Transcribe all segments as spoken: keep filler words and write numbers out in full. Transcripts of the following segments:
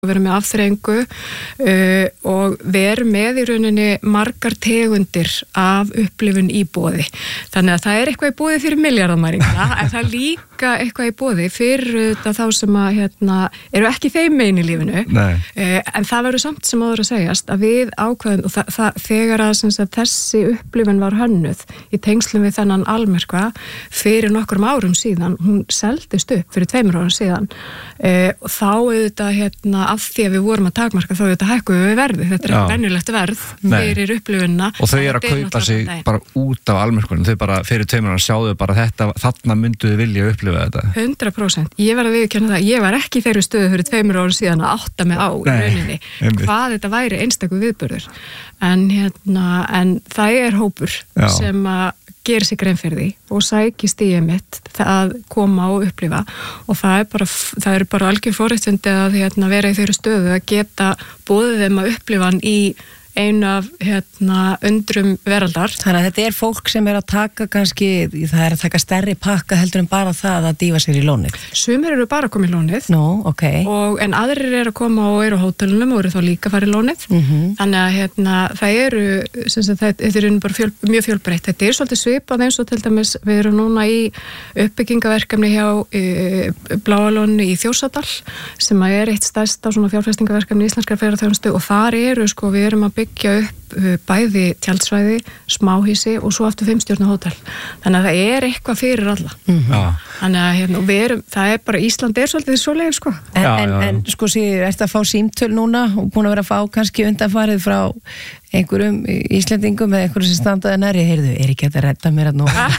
við erum með afþreyingu uh, og við erum með í rauninni margar tegundir af upplifun í boði. Þannig að það er eitthvað í boði fyrir milljarðamæringuna, en það er líka eitthvað í boði fyrir þá sem að, hérna, eru ekki þeim megin í lífinu. Uh, en það verður samt sem áður að segjast að við ákveðum, og það, það, þegar að, að þessi upplifun var hönnuð í tengslum við þennan almerkva fyrir nokkrum árum síðan, hún seldist upp fyrir tveimur árum síðan, uh, og þá auðvitað, hérna, af því að við vorum að takmarka þá þetta hækkuðu við verði, þetta er ekki venjulegt verð fyrir upplifunina. Og þau eru að kaupa sig nei. bara út af almörkunum, þau bara fyrir tveimur ára sjáðu bara þetta, þarna mynduðu vilja að upplifa þetta. hundrað prósent. Ég var að viðurkenna það, ég var ekki í þeirri stöðu fyrir tveimur ára síðan að átta mig á rauninni, hvað þetta væri einstakur viðburður. En, hérna, en það er hópur Já. sem að gera sig grein fyrir því og sækist í einmitt að koma og upplifa og það er bara, það er bara algjör forréttindi að hérna, vera í þeirri stöðu að geta boðið þeim að upplifa hann í einu af hérna, undrum veraldar. Þannig að þetta er fólk sem er að taka kannski, það er að taka stærri pakka heldur en bara það að dýfa sér í lónið. Sumir eru bara að koma í lónið, no, okay. og, en aðrir eru að koma og eru á hótelunum og eru þá líka að fara í lónið. Mm-hmm. Þannig að hérna, það eru, sagt, þetta er bara fjöl, mjög fjölbreytt. Þetta er svolítið svipað eins og til dæmis við erum núna í uppbyggingaverkefni hjá e, Bláa lóninu í Þjórsárdal sem er eitt stærsta svona fjárfestingaverkefni í íslenskrar ferðaþjónustu og þar eru sko, við erum að byggja upp bæði tjaldsvæði, smáhýsi og svo aftur fimmstjörnu hótel. Þannig að það er eitthvað fyrir alla. Mm-hmm. Þannig að hérna, við erum, það er bara, Ísland er svolítið svoleiðis sko. En, já, en, já. en sko síður, ertu að fá símtöl núna og búin að vera að fá kannski undanfarið frá einhverjum Íslendingum eða einhverjum sem standaði næri, heyrðu, er ekki að redda mér að nóga?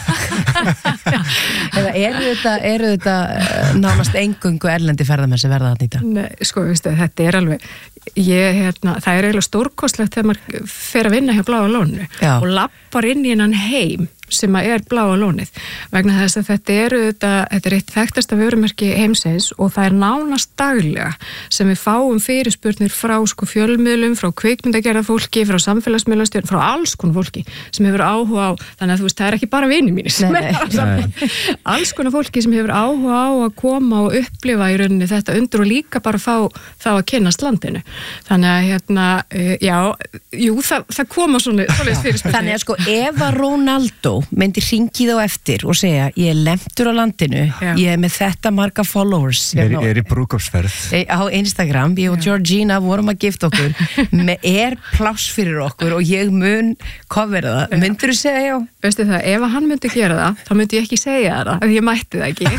Eða eru þetta, eru þetta nánast engungu erlendi ferðamenn sem verða að nýta? Nei, sko, veistu, þetta er alveg, ég, hérna, það er eiginlega stórkostlegt þegar maður fer að vinna hjá Bláa lóninu og lappar inn í hennan heim sem að er Bláa lónið vegna þess að þetta eru þetta, þetta er eitt þekktasta vörumerki heimsins og það er nánast daglega sem við fáum fyrirspurnir frá sko fjölmiðlum, frá kvikmyndagerða fólki, frá samfélagsmiðlastjórn, frá alls konar fólki sem hefur áhuga á, þannig að þú veist, það er ekki bara vinir mínir sem er alls konar fólki sem hefur áhuga á að koma og upplifa í rauninni þetta undur og líka bara fá þá að kynnast landinu. Þannig að hérna, já, jú, það, það koma svona, svona fyrirspurnir. Þannig að sko, Eva Ronaldo myndi hringið á eftir og segja ég er lemtur á landinu, Já. ég er með þetta marga followers ég er, er í brúðkaupsferð á Instagram, ég og Já. Georgina vorum að gifta okkur með er pláss fyrir okkur og ég mun covera það, myndur þú segja já? Veistu það, ef hann myndi gera það þá myndi ég ekki segja það, að ég mætti það ekki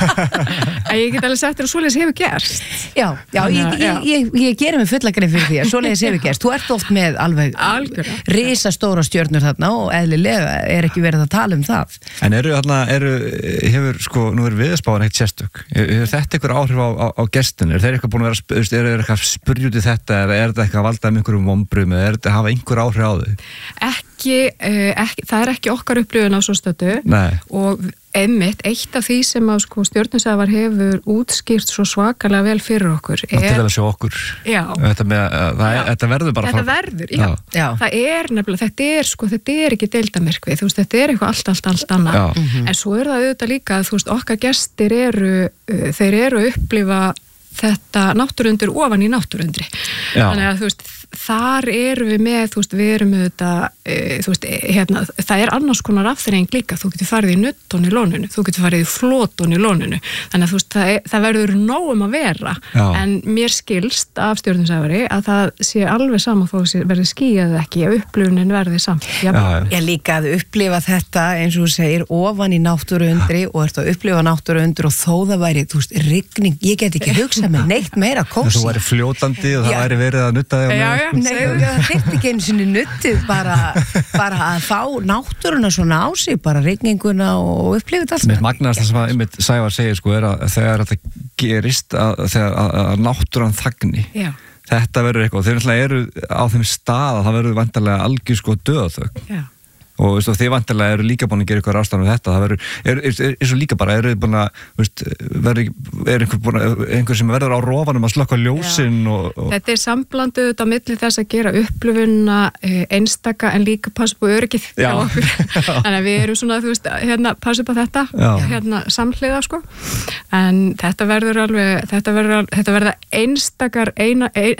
en ég get alveg sagt þér að svoleiðis hefur gerst Já, já, ég, ég, ég, ég gerir mig fulla grein fyrir því að svoleiðis hefur gerst, þú ert oft með alveg risastóra stjörnur þarna og eðlilega er ekki verið að tala um það. En eru þarna, eru, hefur, sko, nú er viðspáin eitt sérstök, hefur þetta eitthvað áhrif á, á, á gestin, er þeir eitthvað búin að vera, er þeir eitthvað spurjút í þetta, er, er þetta eitthvað að valda um einhverjum vombrum, eða er þetta að hafa einhver áhrif á þau? Ekki, ekki, það er ekki okkar upplifun á svo stöðu og einmitt, eitt af því sem að sko, stjörnusafar hefur útskýrt svo svakalega vel fyrir okkur er... Þetta er að sjá okkur. Já. Þetta, með, það er, þetta verður bara... Þetta verður, já. já. Það er nefnilega, þetta er sko, þetta er ekki deildamerkvi, þú veist, þetta er eitthvað allt, allt, allt annað. Mm-hmm. En svo er það auðvitað líka að þú veist, okkar gestir eru, þeir eru að upplifa þetta náttúrundur ofan í náttúrundri. Já. Þannig að þú veist, þar erum við með, þú veist, við erum með þetta, e, þú veist, hérna, það er annars konar afþreying líka, þú getur farið í nuttón í lóninu, þú getur farið í flótón í lóninu, þannig að þú veist, það, er, það verður nóg um að vera, Já. En mér skilst af stjórninsafari að það sé alveg saman þó að verði skýjað ekki, að upplifunin verði samt. Ég líka að upplifa þetta, eins og þú segir, ofan í náttúruundri og ert að upplifa náttúruundur og þó það væri, þú veist, rigning, ég get ekki hugsað með neitt meira kósí. Þú væri fljótandi og það væri verið að nutta þig á með. Nei, það þyrfti ekki einu sinni nuttið bara, bara að fá náttúruna svona á sig, bara rigninguna og upplifið allt. Mér magnast það sem að einmitt Sævar segir sko er að þegar þetta gerist að, þegar að, að náttúran þagni Já. Þetta verður eitthvað, þeir náttúrulega eru á þeim stað að það verður vantarlega algjör sko döðaþögn. Já. Og veist, þið vantilega eru líka búin að gera eitthvað ráðstafn við þetta, það verður, er, er, er, er svo líka bara, eru þið búin að, veist, verður, er einhver, búin að, einhver sem verður á rofanum að slökka ljósin og, og... Þetta er samblandu þetta á milli þess að gera upplifuna einstaka en líka passa på öryggið hjá okkur, þannig að við erum svona, þú veist, hérna, passa på þetta, Já. hérna, samhliða, sko, en þetta verður alveg, þetta verður, þetta verður einstakar, eina, ein,